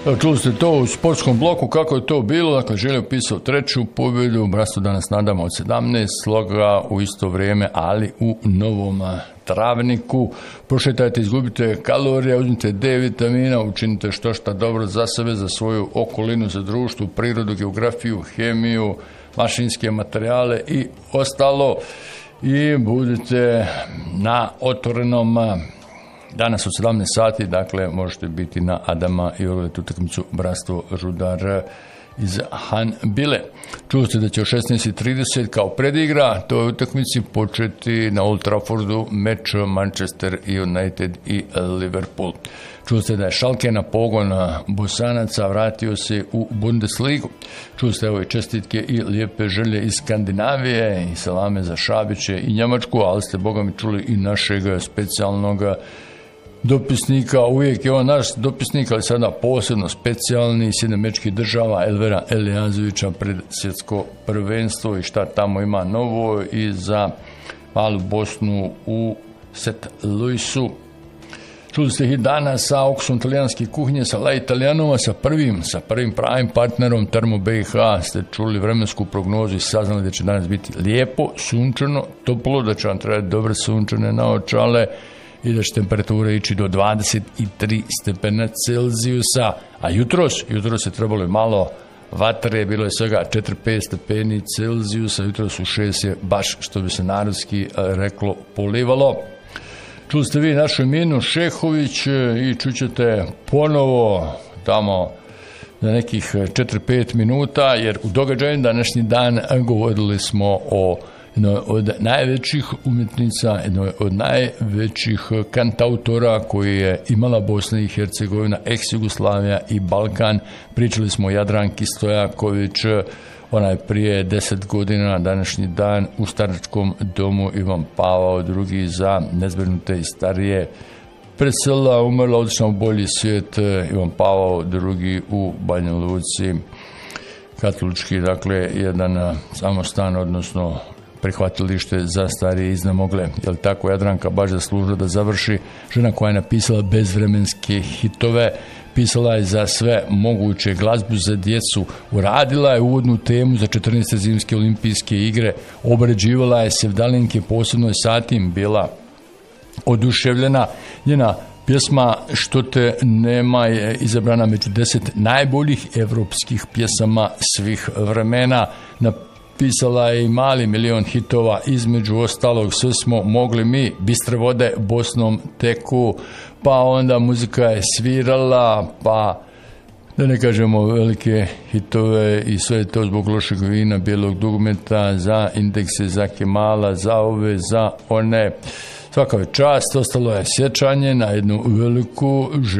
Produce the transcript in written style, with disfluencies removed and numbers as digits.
Čuli ste to u sportskom bloku, kako je to bilo, dakle Želja upisao 3. pobjedu, Bratstvo danas nadamo od 17 sloga u isto vrijeme, ali u Novom Travniku. Prošetajte, izgubite kalorije, uzmite D vitamina, učinite što dobro za sebe, za svoju okolinu, za društvo, prirodu, geografiju, hemiju, mašinske materijale i ostalo. I budite na Otvorenom danas od 17 sati, dakle možete biti na Adama i ogledati utakmicu Bratstvo Rudar iz Hanbile. Čuli ste da će o 16:30 kao predigra toj utakmici početi na Old Traffordu meč Manchester United i Liverpool. Čuli ste da je Schalke na pogon Bosanaca vratio se u Bundesligu. Čuli ste ove čestitke i lijepe želje iz Skandinavije i salame za Šabiće i Njemačku, ali ste boga mi čuli i našeg specijalnog dopisnika, uvijek je on naš dopisnik, ali sada posebno specijalni iz Sjedinjenih Država, Elvera Elijazovića pred svjetsko prvenstvo i šta tamo ima novo i za malu Bosnu u St. Louisu. Čuli ste i danas sa okusom talijanske kuhinje, sa La Italianova, sa prvim pravim partnerom Termo BiH, ste čuli vremensku prognozu i saznali da će danas biti lijepo, sunčano, toplo, da će vam trebati dobre sunčane naočale i da će temperature ići do 23 stepena Celzijusa, a jutros je trebalo malo vatre, bilo je svega 4-5 stepeni Celzijusa, jutros u 6 je baš, što bi se narodski reklo, polivalo. Čuli ste vi našu Eminu Šehović i čućete ponovo tamo za nekih 4-5 minuta, jer u događaju današnji dan govorili smo o jednoj od najvećih umjetnica, jednoj od najvećih kantautora koji je imala Bosna i Hercegovina, ex-Jugoslavija i Balkan. Pričali smo o Jadranki Stojaković, ona je prije 10 godina na današnji dan u staračkom domu Ivan Pavao II za nezbrinute i starije preselila, umrla, otišla u bolji svijet. Ivan Pavao II u Banja Luci, katolički, dakle, jedan samostan, odnosno prihvatilište za starije iznemogle. Jel tako, Jadranka baš zaslužila da završi, žena koja je napisala bezvremenske hitove, pisala je za sve moguće, glazbu za djecu, uradila je uvodnu temu za 14. zimske olimpijske igre, obređivala je sevdalinke, posebno je satim bila oduševljena. Njena pjesma Što te nema je izabrana među 10 najboljih evropskih pjesama svih vremena. Pisala je i mali milion hitova, između ostalog Sve smo mogli mi, Bistre vode Bosnom teku, pa onda muzika je svirala, pa da ne kažemo velike hitove i sve to zbog lošeg vina, bijelog dugmeta, za indekse, za Kemala, za ove, za one. Svaka je čast, ostalo je sjećanje na jednu veliku